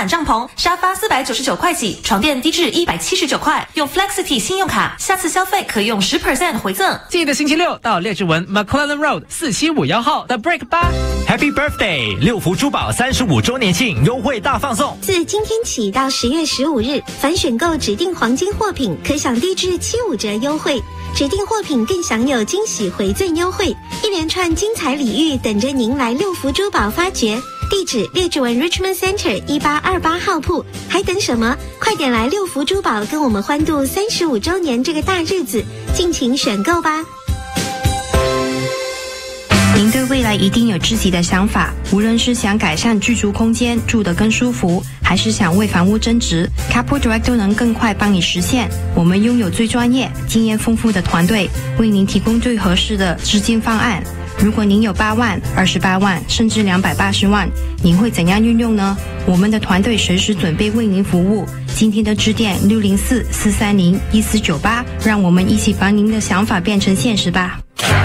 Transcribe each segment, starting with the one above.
满帐篷，沙发499块起，床垫低至179块，用 Flexity 信用卡，下次消费可用10% 回赠。 记得星期六到列治文 McClellan Road 4751号的 Break 吧。 Happy Birthday！ 六福珠宝35周年庆优惠大放送， 自今天起到10月15日，凡选购指定黄金货品，可享低至75折优惠。指定货品更享有惊喜回赠优惠，一连串精彩礼遇等着您来六福珠宝发掘。地址列治文 Richmond Center 1828号铺，还等什么？快点来六福珠宝跟我们欢度35周年这个大日子，尽情选购吧。 您对未来一定有自己的想法，无论是想改善居住空间，住得更舒服，还是想为房屋增值， Capital Direct 都能更快帮你实现。我们拥有最专业、经验丰富的团队，为您提供最合适的资金方案。如果您有8万、28万，甚至280万，您会怎样运用呢？我们的团队随时准备为您服务。今天的致电604-430-1498，让我们一起把您的想法变成现实吧。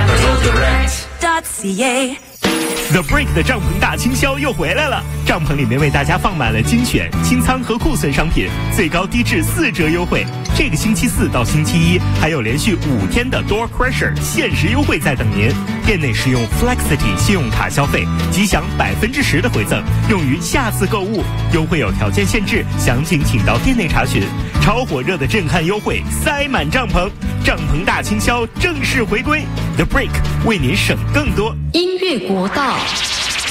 The Break 的帐篷大清销又回来了，帐篷里面为大家放满了精选、清仓和库存商品，最高低至4折优惠。这个星期4到星期1还有连续5天的 Door Crusher 限时优惠在等您。店内使用 Flexity 信用卡消费，即享10%的回赠，用于下次购物。优惠有条件限制，详情请到店内查询。超火热的震撼优惠，塞满帐篷，帐篷大清销正式回归。The Break 为您省更多。 音乐国道。